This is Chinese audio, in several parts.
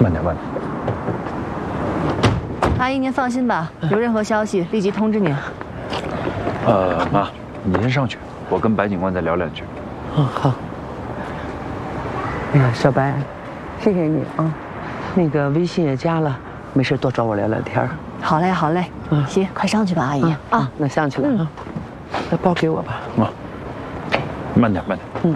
慢点，慢点。 阿姨，您放心吧，有任何消息立即通知您。 妈，你先上去，我跟白警官再聊两句。 好。哎呀，小白，谢谢你啊，那个微信也加了，没事多找我聊聊天。 好嘞，好嘞。行，快上去吧，阿姨。啊， 那上去了啊。那包给我吧。 妈，慢点，慢点。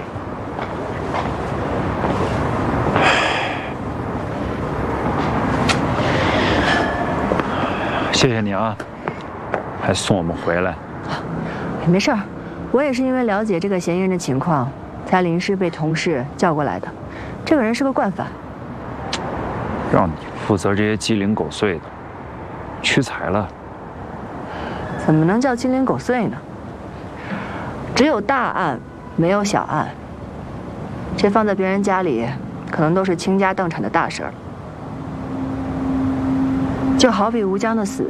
谢谢你啊，还送我们回来。 没事儿，我也是因为了解这个嫌疑人的情况，才临时被同事叫过来的。这个人是个惯犯， 让你负责这些鸡零狗碎的，屈才了。 怎么能叫鸡零狗碎呢？只有大案，没有小案。这放在别人家里，可能都是倾家荡产的大事了。就好比吴江的死，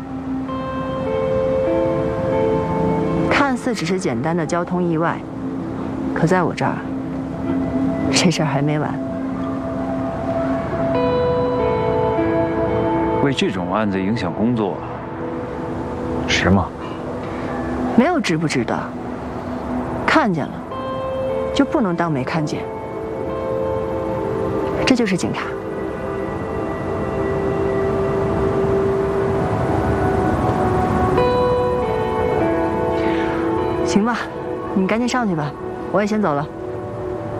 看似只是简单的交通意外，可在我这儿，这事儿还没完。 为这种案子影响工作，值吗？ 没有值不值得，看见了，就不能当没看见。这就是警察。行吧，你赶紧上去吧，我也先走了。